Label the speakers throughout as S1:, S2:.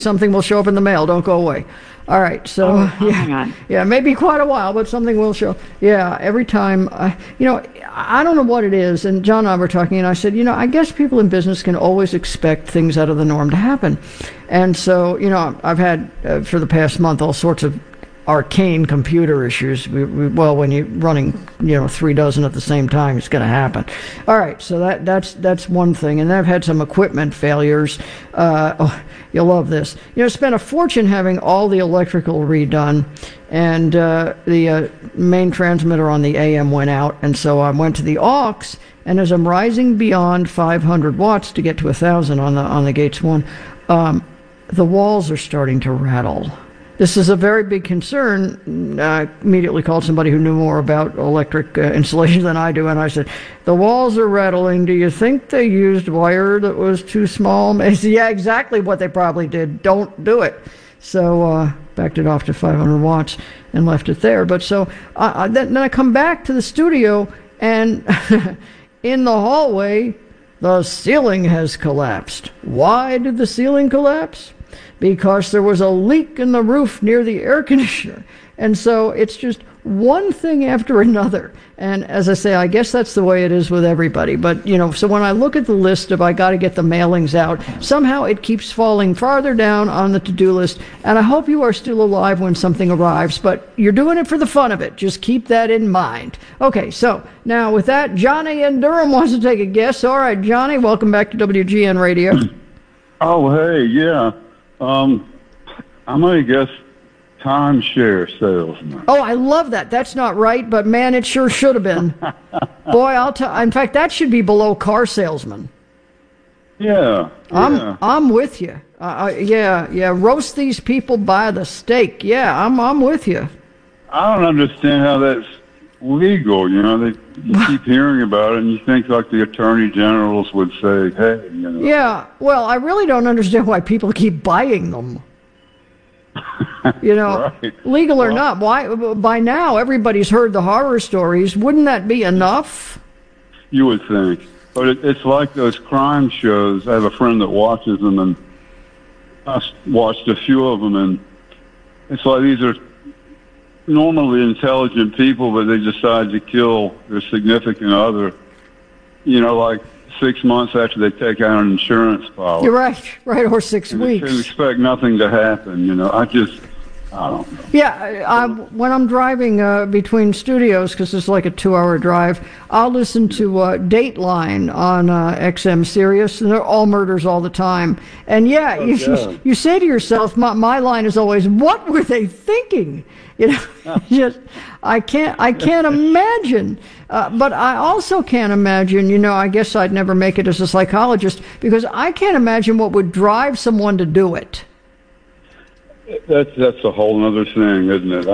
S1: something will show up in the mail. Don't go away. All right, so
S2: hang on.
S1: yeah, maybe quite a while, but something will show. Yeah, every time, I don't know what it is. And John and I were talking, and I said, I guess people in business can always expect things out of the norm to happen. And so, I've had for the past month all sorts of arcane computer issues. Well, when you're running, 3 dozen at the same time, it's going to happen. All right, so that's one thing. And then I've had some equipment failures. You'll love this. Spent a fortune having all the electrical redone, and the main transmitter on the AM went out, and so I went to the aux, and as I'm rising beyond 500 watts to get to 1,000 on the Gates 1, the walls are starting to rattle. This is a very big concern. I immediately called somebody who knew more about electric installation than I do, and I said, the walls are rattling. Do you think they used wire that was too small? They said, yeah, exactly what they probably did. Don't do it. So backed it off to 500 watts and left it there. But so then I come back to the studio, and in the hallway, the ceiling has collapsed. Why did the ceiling collapse? Because there was a leak in the roof near the air conditioner. And so it's just one thing after another. And as I say, I guess that's the way it is with everybody. But, so when I look at the list of I got to get the mailings out, somehow it keeps falling farther down on the to-do list. And I hope you are still alive when something arrives. But you're doing it for the fun of it. Just keep that in mind. Okay, so now with that, Johnny in Durham wants to take a guess. All right, Johnny, welcome back to WGN Radio.
S3: Oh, hey, yeah. I'm going to guess timeshare salesman.
S1: Oh, I love that. That's not right, but man, it sure should have been. Boy, in fact, that should be below car salesman.
S3: Yeah.
S1: I'm with you. Yeah. Roast these people by the steak. Yeah, I'm with you.
S3: I don't understand how that's legal. You keep hearing about it, and you think like the attorney generals would say, hey,
S1: Yeah, well, I really don't understand why people keep buying them.
S3: Right.
S1: Legal or not. Why? By now, everybody's heard the horror stories. Wouldn't that be enough?
S3: You would think. But it's like those crime shows. I have a friend that watches them, and I watched a few of them, and it's like these are normally intelligent people, but they decide to kill their significant other, like 6 months after they take out an insurance policy.
S1: You're right, or 6 weeks.
S3: They expect nothing to happen, I don't know.
S1: Yeah, when I'm driving between studios, because it's like a 2-hour drive, I'll listen to Dateline on XM Sirius, and they're all murders all the time. And you say to yourself, my line is always, what were they thinking? I can't imagine. But I also can't imagine, I guess I'd never make it as a psychologist, because I can't imagine what would drive someone to do it.
S3: That's a whole other thing, isn't it?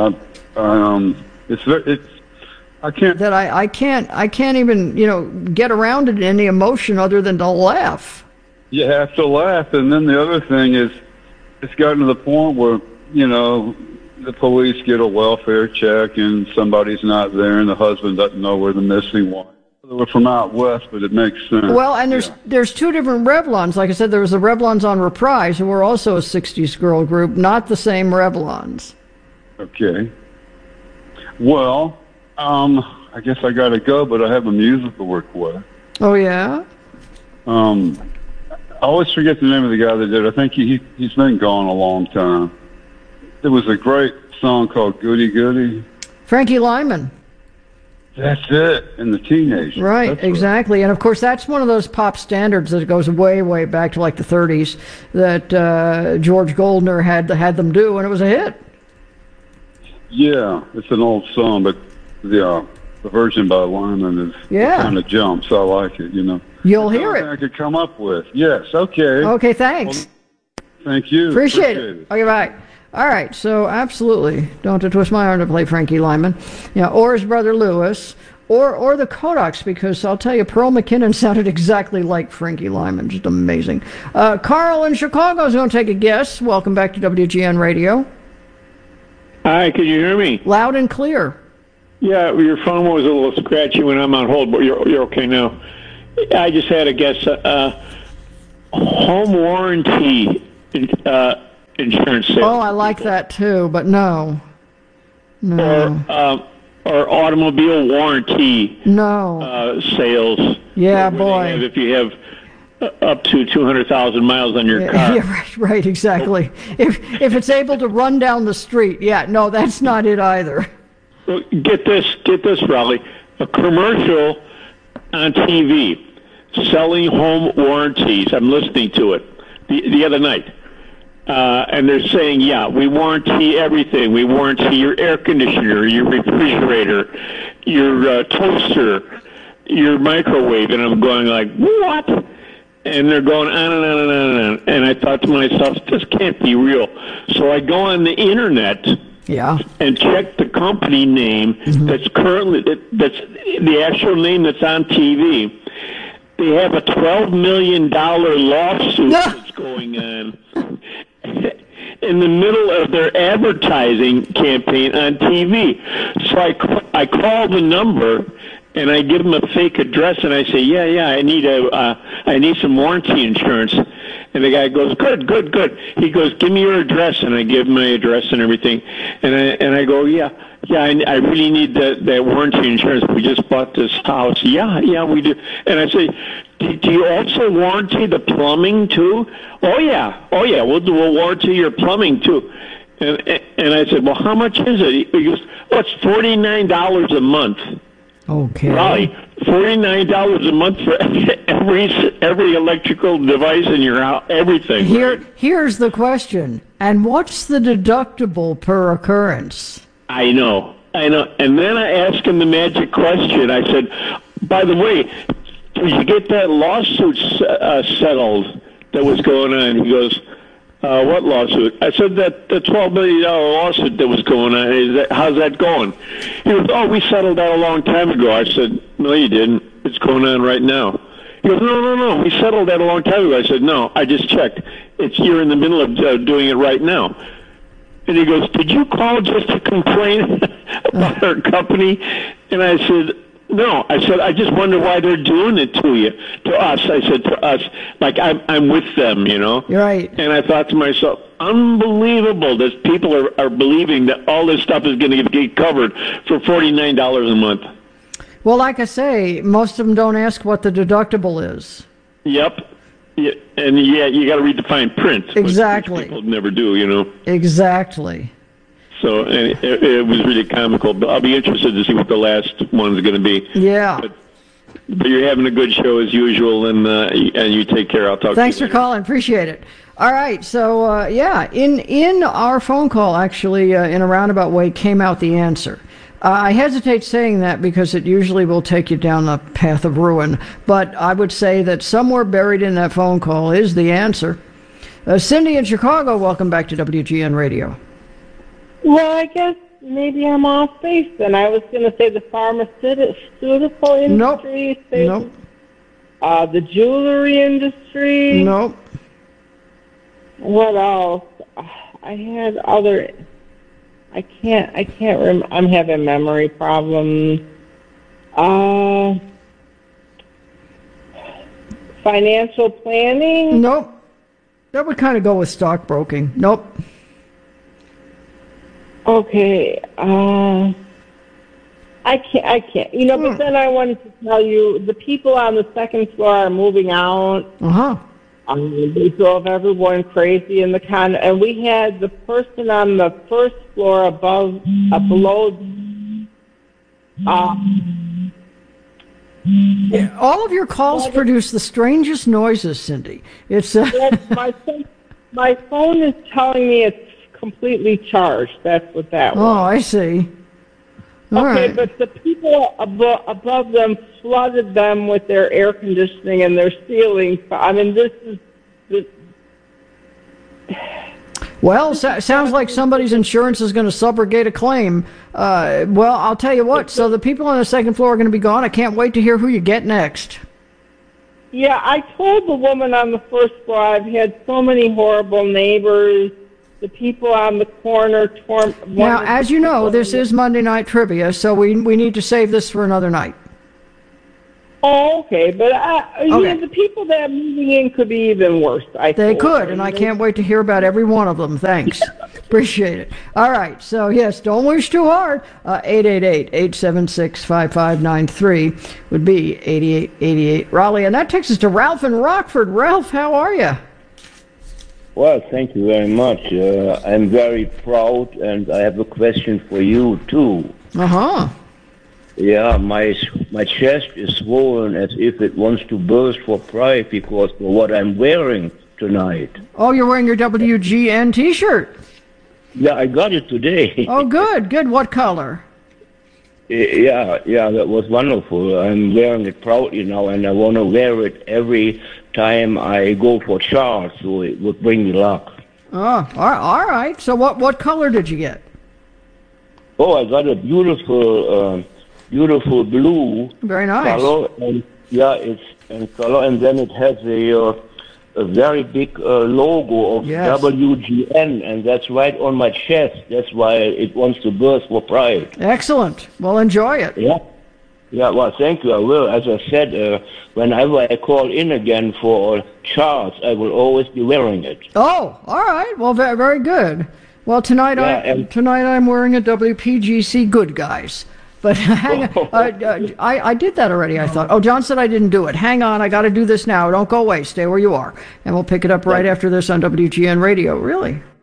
S1: I can't even, get around it in any emotion other than to laugh.
S3: You have to laugh. And then the other thing is, it's gotten to the point where, the police get a welfare check and somebody's not there and the husband doesn't know where the missing wife. They were from out west, but it makes sense.
S1: Well, and there's two different Revlons. Like I said, there was the Revlons on Reprise, who were also a 60s girl group, not the same Revlons.
S3: Okay. Well, I guess I got to go, but I have a musical request.
S1: Oh, yeah?
S3: I always forget the name of the guy that did it. I think he's been gone a long time. There was a great song called Goody Goody.
S1: Frankie Lyman.
S3: That's it, in the Teenagers.
S1: Right,
S3: that's
S1: exactly. Right. And, of course, that's one of those pop standards that goes way, way back to, like, the 30s that George Goldner had them do, and it was a hit.
S3: Yeah, it's an old song, but the version by Lyman is kind of jumps. I like it,
S1: You'll hear it.
S3: I could come up with. Yes, okay.
S1: Okay, thanks.
S3: Well, thank you.
S1: Appreciate it. Okay, bye. All right, so absolutely. Don't have to twist my arm to play Frankie Lyman. Or his brother Lewis, or the Kodaks, because I'll tell you, Pearl McKinnon sounded exactly like Frankie Lyman. Just amazing. Carl in Chicago is going to take a guess. Welcome back to WGN Radio.
S4: Hi, can you hear me?
S1: Loud and clear.
S4: Yeah, your phone was a little scratchy when I'm on hold, but you're okay now. I just had a guess. Home warranty insurance sales.
S1: Oh, I like that too, but no.
S4: Or automobile warranty sales.
S1: Yeah, boy.
S4: If you have up to 200,000 miles on your car.
S1: Yeah, right, exactly. If it's able to run down the street, no, that's not it either.
S4: Well, get this, Raleigh. A commercial on TV selling home warranties. I'm listening to it the other night. And they're saying, we warranty everything. We warranty your air conditioner, your refrigerator, your toaster, your microwave. And I'm going like, what? And they're going on and on and on and on. And I thought to myself, this can't be real. So I go on the internet and check the company name that's currently, that's the actual name that's on TV. They have a $12 million lawsuit that's going on in the middle of their advertising campaign on TV. So I call the number and I give them a fake address and I say, I need some warranty insurance. And the guy goes, good. He goes, give me your address, and I give him my address and everything. And I go, I really need that warranty insurance. We just bought this house. Yeah, we do. And I say, do you also warranty the plumbing too? Oh yeah. We'll warranty your plumbing too. And I said, well, how much is it? He goes, it's $49 a month.
S1: Okay.
S4: Right, $49 a month for every electrical device in your house, everything.
S1: Here's the question. And what's the deductible per occurrence?
S4: I know. And then I asked him the magic question. I said, by the way, did you get that lawsuit settled that was going on? He goes, what lawsuit? I said that the $12 million lawsuit that was going on, how's that going? He goes, we settled that a long time ago. I said, no, you didn't. It's going on right now. He goes, no, we settled that a long time ago. I said, no, I just checked. You're in the middle of doing it right now. And he goes, did you call just to complain about our company? And I said, no. I said, I just wonder why they're doing it to us. I said, to us, like I'm with them, you know?
S1: You're right.
S4: And I thought to myself, unbelievable that people are believing that all this stuff is going to get covered for $49 a month.
S1: Well, like I say, most of them don't ask what the deductible is.
S4: Yep. Yeah, and you got to read the fine print.
S1: Exactly.
S4: Which people never do, you know?
S1: Exactly.
S4: So and it was really comical. But I'll be interested to see what the last one's going to be.
S1: Yeah.
S4: But you're having a good show as usual, and you take care. I'll talk to you.
S1: Thanks for calling. Appreciate it. All right. So, in our phone call, actually, in a roundabout way, came out the answer. I hesitate saying that because it usually will take you down the path of ruin. But I would say that somewhere buried in that phone call is the answer. Cindy in Chicago, welcome back to WGN Radio.
S2: Well, I guess maybe I'm off base then. I was going to say the pharmaceutical industry.
S1: Nope.
S2: The jewelry industry.
S1: Nope.
S2: What else? I had other... I can't remember. I'm having memory problems. Financial planning?
S1: Nope. That would kind of go with stockbroking. Nope.
S2: Okay. I can't. You know, but then I wanted to tell you, the people on the second floor are moving out.
S1: Uh-huh.
S2: They drove everyone crazy in the condo, and we had the person on the first floor below.
S1: All of your calls produce the strangest noises, Cindy. It's
S2: my phone is telling me it's completely charged. That's what that was.
S1: Oh, I see. All right.
S2: But the people above them flooded them with their air conditioning and their ceiling. I mean, this is...
S1: Well, sounds like somebody's insurance is going to subrogate a claim. Well, I'll tell you what. So the people on the second floor are going to be gone. I can't wait to hear who you get next.
S2: Yeah, I told the woman on the first floor I've had so many horrible neighbors. The people on the corner.
S1: Now, as you know, this is Monday Night Trivia, so we need to save this for another night.
S2: Oh, okay. But you
S1: Okay.
S2: know, the people that are moving in could be even worse.
S1: They could, and I can't wait to hear about every one of them. Thanks. Appreciate it. All right. So, yes, don't wish too hard. 888-876-5593 would be 8888 Raleigh. And that takes us to Ralph in Rockford. Ralph, how are you?
S5: Well, thank you very much. I'm very proud, and I have a question for you, too.
S1: Uh-huh.
S5: Yeah, my chest is swollen as if it wants to burst for pride because of what I'm wearing tonight.
S1: Oh, you're wearing your WGN T-shirt.
S5: Yeah, I got it today.
S1: Oh, good, good. What color?
S5: Yeah, that was wonderful. I'm wearing it proudly now, and I want to wear it every time I go for charge, so it would bring me luck.
S1: Oh, all right. So what color did you get?
S5: Oh, I got a beautiful blue
S1: Very nice.
S5: color, and yeah, it's in color, and then it has a very big logo of
S1: Yes.
S5: WGN, and that's right on my chest. That's why it wants to burst for pride.
S1: Excellent. Well, enjoy it.
S5: Yeah. Yeah, well, thank you. I will. As I said, whenever I call in again for charts, I will always be wearing it.
S1: Oh, all right. Well, very, very good. Well, tonight I'm wearing a WPGC Good Guys. But hang on, I did that already, I thought. Oh, John said I didn't do it. Hang on, I got to do this now. Don't go away. Stay where you are. And we'll pick it up right after this on WGN Radio. Really?